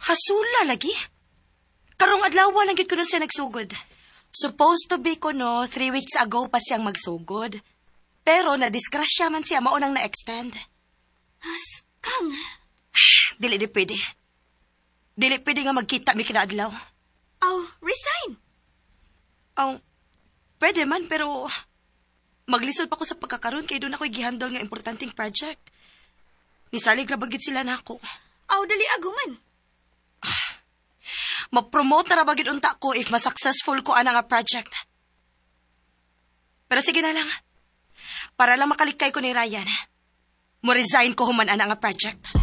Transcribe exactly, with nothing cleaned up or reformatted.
Hasula lagi. Karong adlaw lang gid ko na siya nagsugod. Supposed to be ko no, three weeks ago pa siyang magsugod. Pero nadiskrasya man siya, maunang na-extend. As, Kang. Dili di pwede. Dili pwede nga magkita mi kinaadlaw. Aw, resign. Aw, pwede man, pero maglisod pa ko sa pagkakaroon kay doon ako'y gihandle nga importanteng project. Nisalig na bagid sila na ako. Aw, dali aguman. Mag-promote na rabagid unta ko if masuccessful ko ana nga project. Pero sige na lang. Para lang makalikay ko ni Ryan, mo resign ko human ana nga project.